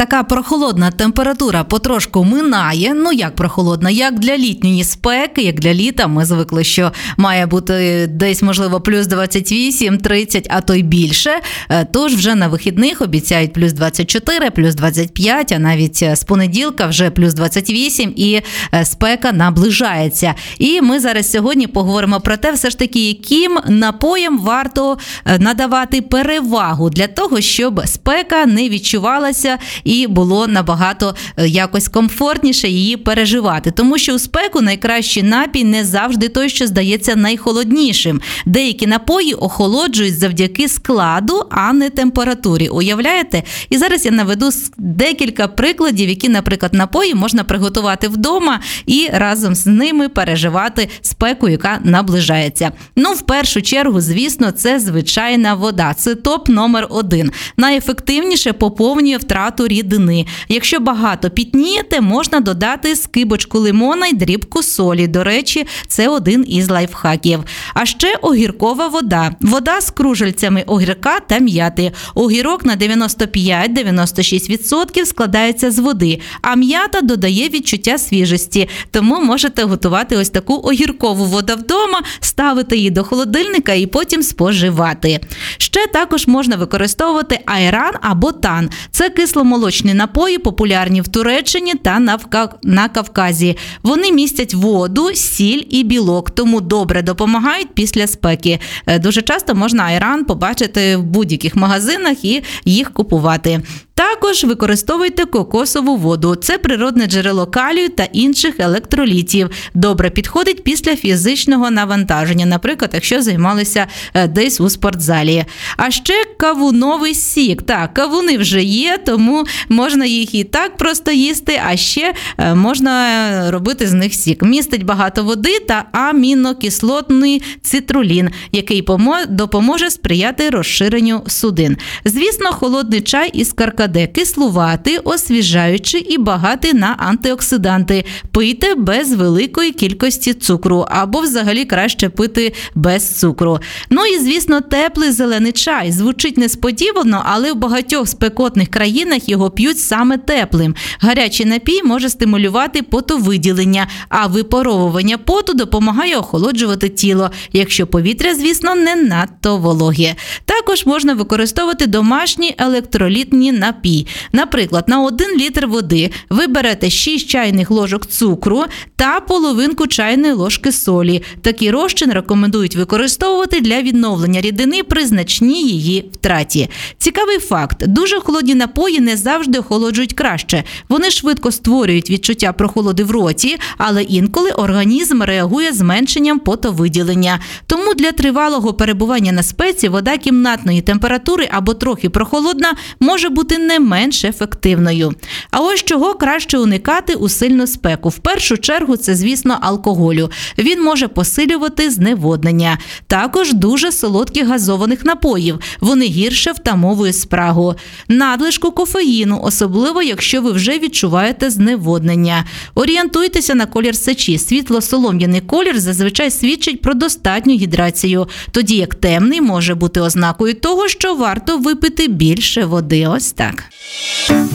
така прохолодна температура потрошку минає. Ну, як прохолодна? Як для літньої спеки, як для літа. Ми звикли, що має бути десь, можливо, плюс 28, 30, а то й більше. Тож вже на вихідних обіцяють плюс 24, плюс 25, а навіть з понеділка вже плюс 28 і спека наближається. І ми зараз сьогодні поговоримо про те, все ж таки, яким напоям варто надавати перевагу для того, щоб спека не відчувалася і було набагато якось комфортніше її переживати. Тому що у спеку найкращий напій не завжди той, що здається найхолоднішим. Деякі напої охолоджують завдяки складу, а не температурі. Уявляєте? І зараз я наведу декілька прикладів, які, наприклад, напої можна приготувати вдома і разом з ними переживати спеку, яка наближається. Ну, в першу чергу, звісно, це звичайна вода. Це топ номер 1. Найефективніше поповнює втрату рідини. Якщо багато пітнієте, можна додати скибочку лимона й дрібку солі. До речі, це один із лайфхаків. А ще огіркова вода. Вода з кружельцями огірка та м'яти. Огірок на 95-96% складається з води, а м'ята додає відчуття свіжості. Тому можете готувати ось таку огіркову воду вдома, ставити її до холодильника і потім споживати. Ще також можна використовувати айран або тан. Це кисломолочні напої, популярні в Туреччині та на Кавказі. Вони містять воду, сіль і білок, тому добре допомагають після спеки. Дуже часто можна айран побачити в будь-яких магазинах і їх купувати. Також використовуйте кокосову воду. Це природне джерело калію та інших електролітів. Добре підходить після фізичного навантаження, наприклад, якщо займалися десь у спортзалі. А ще кавуновий сік. Так, кавуни вже є, тому можна їх і так просто їсти, а ще можна робити з них сік. Містить багато води та амінокислотний цитрулін, який допоможе сприяти розширенню судин. Звісно, холодний чай із каркаде кислуватий, освіжаючий і багатий на антиоксиданти. Пийте без великої кількості цукру, або взагалі краще пити без цукру. Ну і, звісно, теплий зелений чай. Звучить несподівано, але в багатьох спекотних країнах його п'ють саме теплим. Гарячий напій може стимулювати потовиділення, а випаровування поту допомагає охолоджувати тіло, якщо повітря, звісно, не надто вологе. Також можна використовувати домашній електролітний напій. Наприклад, на 1 літр води ви берете 6 чайних ложок цукру та половинку чайної ложки солі. Такий розчин рекомендують використовувати для відновлення рідини при значній її втраті. Цікавий факт. Дуже холодні напої не завжди охолоджують краще. Вони швидко створюють відчуття прохолоди в роті, але інколи організм реагує зменшенням потовиділення. Тому для тривалого перебування на спеці вода кімнатної температури або трохи прохолодна може бути не менш ефективною. А ось чого краще уникати у сильну спеку. В першу чергу це, звісно, алкоголю. Він може посилювати зневоднення. Також дуже солодких газованих напоїв. Вони гірше втамовують спрагу. Надлишку кофеїну, особливо якщо ви вже відчуваєте зневоднення. Орієнтуйтеся на колір сечі. Світло-солом'яний колір зазвичай свідчить про достатню гідрацію, тоді як темний може бути ознакою того, що варто випити більше води. Ось так.